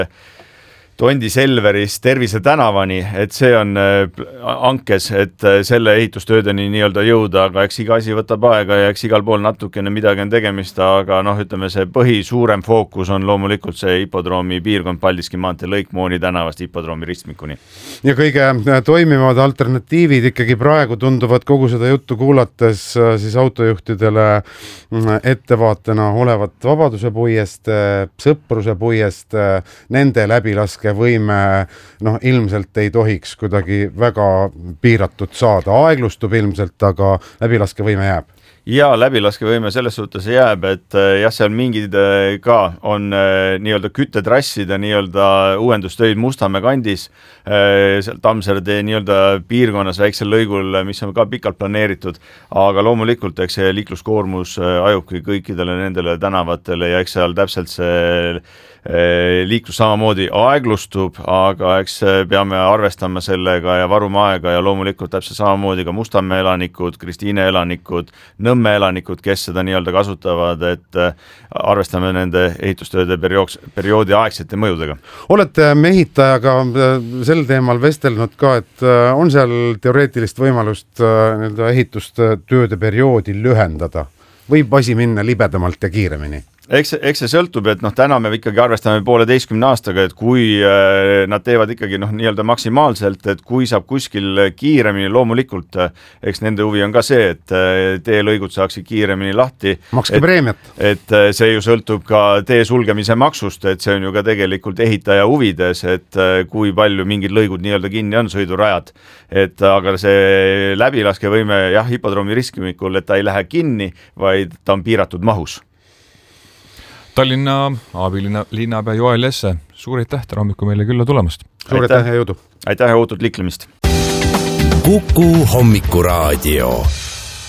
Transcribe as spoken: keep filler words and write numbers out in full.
Tondi Selveris Tervise tänavani, et see on ankes, et selle ehitustöödeni nii-öelda jõuda, aga eks iga asi võtab aega ja eks igal pool natukene midagi on tegemist, aga noh, ütleme see põhi suurem fookus on loomulikult see hipodroomi piirkond Paldiski maantee lõik Mooni tänavast hipodroomi ristmikuni. Ja kõige toimivad alternatiivid ikkagi praegu tunduvad kogu seda juttu kuulates siis autojuhtidele ettevaatena olevat Vabaduse puiest, Sõpruse puiest, nende läbilaske võime noh, ilmselt ei tohiks kuidagi väga piiratud saada. Aeglustub ilmselt, aga läbilaskevõime jääb. Ja läbilaskevõime selles suhtes jääb, et jah, seal mingid ka on nii-öelda küttetrasside nii-öelda uuendustöid Mustamäe kandis, seal Tammsaare nii-öelda piirkonnas väiksel lõigul, mis on ka pikalt planeeritud, aga loomulikult eks see liikluskoormus ajubki kõikidele nendele tänavatele ja eks seal täpselt see liiklus samamoodi aeglustub, aga eks peame arvestama sellega ja varuma aega ja loomulikult täpselt samamoodi ka Mustamäe elanikud, Kristiine elanikud, Nõmme elanikud, kes seda nii-öelda kasutavad, et arvestame nende ehitustööde periood, perioodi aegsete mõjudega. Olete mehitajaga sel teemal vestelnud ka, et on seal teoreetilist võimalust ehitustööde perioodi lühendada? Võib asi minna libedamalt ja kiiremini? Eks, eks see sõltub, et noh, täna me ikkagi arvestame pooleteistkümne aastaga, et kui äh, nad teevad ikkagi noh, nii-öelda maksimaalselt, et kui saab kuskil kiiremini, loomulikult eks nende huvi on ka see, et äh, teelõigud saaksid kiiremini lahti. Makske preemiat. Et äh, see ju sõltub ka tee sulgemise maksust, et see on ju ka tegelikult ehitaja huvides, et äh, kui palju mingid lõigud nii-öelda kinni on sõidurajad. Et aga see läbilaskevõime jah, hipodroomi riskimikul, et ta ei lähe kinni, vaid ta on piiratud mahus. Tallinna abilinna linnapea Joel Jesse, suur aitäh täna hommikul meile külla tulemast. Suur aitäh ja jõudu. Aitäh ja ootut liiklemist. Kuku hommikuraadio.